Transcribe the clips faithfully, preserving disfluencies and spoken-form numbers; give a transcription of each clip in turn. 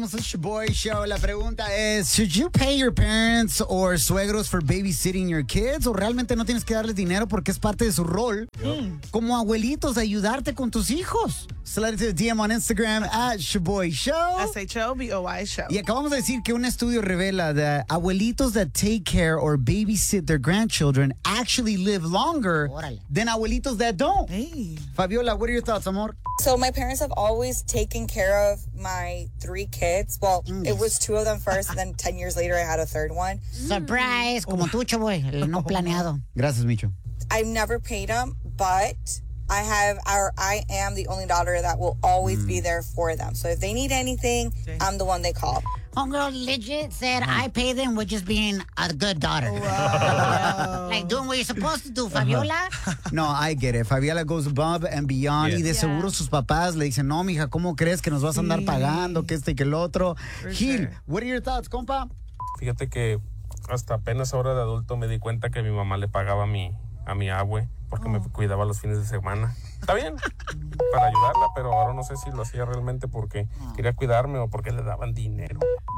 Somos el Shaboy Show. La pregunta es, should you pay your parents or suegros for babysitting your kids? ¿O realmente no tienes que darles dinero porque es parte de su rol yep. como abuelitos de ayudarte con tus hijos? Slide to the D M on Instagram at Shaboy Show. S H O B O Y Show. Y acabamos de decir que un estudio revela that abuelitos that take care or babysit their grandchildren actually live longer Órale. than abuelitos that don't. Hey. Fabiola, what are your thoughts, amor? So my parents have always taken care of my three kids. Well, mm. it was two of them first, and then ten years later I had a third one. Surprise, como tú, Chaboy, el no planeado. Gracias, Micho. I've never paid them, but I have our, I am the only daughter that will always mm. be there for them. So if they need anything, I'm the one they call. Homegirl legit said I pay them with just being a good daughter. Wow. Like doing what you're supposed to do, Fabiola. No, I get it. Fabiola goes above and beyond. Yeah. Y de yeah. seguro sus papás le dicen, no, mija, ¿cómo crees que nos vas a andar sí. pagando? Que este y que el otro. For Gil, sure. what are your thoughts, compa? Fíjate que hasta apenas ahora de adulto me di cuenta que mi mamá le pagaba a mi, a mi abue porque oh. me cuidaba los fines de semana. Está bien, para ayudarla, pero ahora no sé si lo hacía realmente porque quería cuidarme o porque le daban dinero.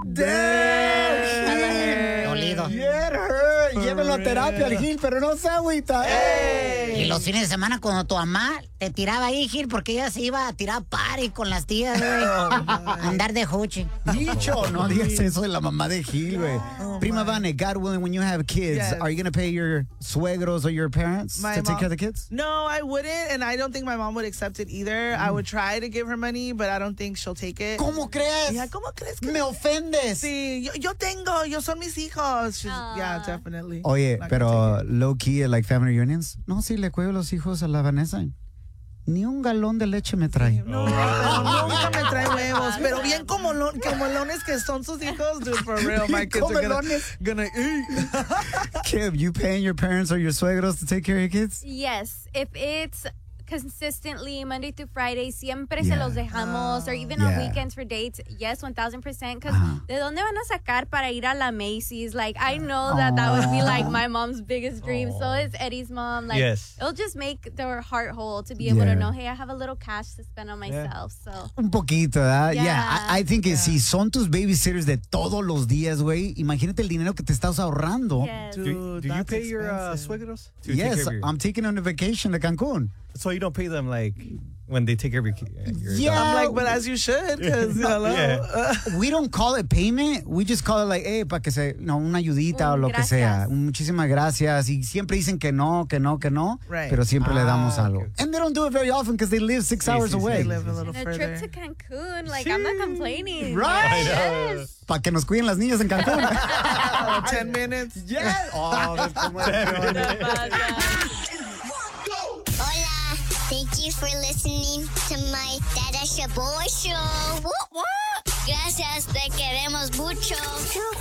Dolido. Get her. Llévelo a terapia al Gil, pero no se agüita. Hey. Y los fines de semana cuando tu mamá te tiraba ahí, Gil, porque ella se iba a tirar party con las tías, güey. Oh, andar de huchi. Dicho, no digas eso de la mamá de Gil, güey. Oh, Prima Vane, God willing, when you have kids, yes. are you going to pay your suegros or your parents my to mom, take care of the kids? No, I wouldn't, and I don't think my mom would accept it either. Mm. I would try to give her money, but I don't think she'll take it. ¿Cómo crees? Yeah, ¿cómo crees que me ofendes? Sí, yo, yo tengo, yo son mis hijos. Yeah, definitely. Oye, pero low key, like family reunions. No, sí, le cuido los hijos a la Vanessa. Ni un galón de leche me trae. No, no, nunca me trae huevos. Pero bien como comolones que son sus hijos, dude, for real. My kids are gonna, gonna eat. Kim, you paying your parents or your suegros to take care of your kids? Yes. If it's consistently Monday through Friday, siempre yeah. se los dejamos, or even yeah. on weekends for dates, yes, one thousand percent. Because uh-huh. ¿de dónde van a sacar para ir a la Macy's? Like, I know that that would be like my mom's biggest dream. So is Eddie's mom. Like, yes. it'll just make their heart whole to be able yeah. to know, hey, I have a little cash to spend on myself. Yeah. So un poquito, ¿verdad? Yeah. yeah I, I think yeah. si son tus babysitters de todos los días, güey, imagínate el dinero que te estás ahorrando. Yes. Dude, do, do you pay expensive. your uh, suegros? Yes, your... I'm taking on a vacation to Cancun. So you don't pay them like when they take care of your, your yeah, I'm like, but as you should, because hello. Yeah. We don't call it payment. We just call it like, hey, para que se, no, una ayudita um, o lo gracias. que sea. Muchísimas gracias. Y siempre dicen que no, que no, que no. Right. Pero siempre ah, le damos algo. okay. And they don't do it very often because they live six sí, hours sí, away. They live a little and a further. trip to Cancun, like, sí. I'm not complaining. Right? Yes. Para que nos cuiden las niñas en Cancún. oh, ten minutes. Yes. Oh, Hola. Thank you for listening to my Dada Shaboy Show. What, what? Gracias, te queremos mucho.